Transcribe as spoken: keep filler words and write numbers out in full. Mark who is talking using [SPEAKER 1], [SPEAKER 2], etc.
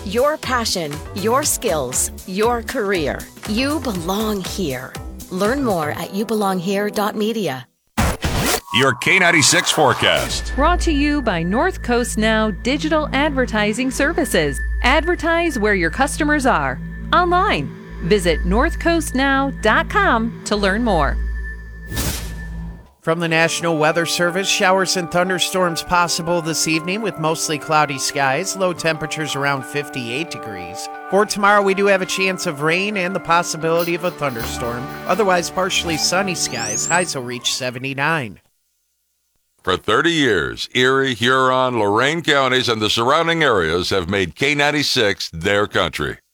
[SPEAKER 1] Your passion, your skills, your career. You belong here. Learn more at you belong here dot media.
[SPEAKER 2] Your K ninety-six forecast.
[SPEAKER 3] Brought to you by North Coast Now Digital Advertising Services. Advertise where your customers are. Online. Visit north coast now dot com to learn more.
[SPEAKER 4] From the National Weather Service, showers and thunderstorms possible this evening with mostly cloudy skies, low temperatures around fifty-eight degrees. For tomorrow, we do have a chance of rain and the possibility of a thunderstorm. Otherwise, partially sunny skies. Highs will reach seventy-nine.
[SPEAKER 2] For thirty years, Erie, Huron, Lorain counties, and the surrounding areas have made K ninety-six their country.